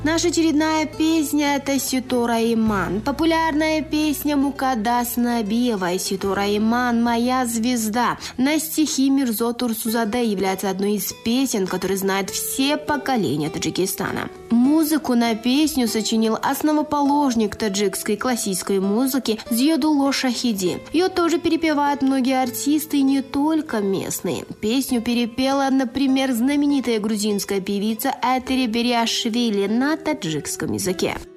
Наша очередная песня – это Ситора Иман. Популярная песня Мукаддас Набиевой «Ситора Иман. Моя звезда» на стихи Мирзо Турсузаде является одной из песен, которые знают все поколения Таджикистана. Музыку на песню сочинил основоположник таджикской классической музыки Зиядулло Шахиди. Ее тоже перепевают многие артисты, и не только местные. Песню перепела, например, знаменитая грузинская певица Этери Бериашвили на таджикском языке.